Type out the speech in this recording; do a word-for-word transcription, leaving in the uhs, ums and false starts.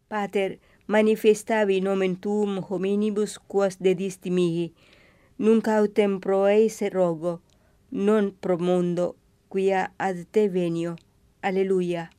Pater, manifestavi nomen tuum hominibus quos dedisti mihi, nunc autem pro eise rogo, non pro mundo, quia ad te venio. Alleluia.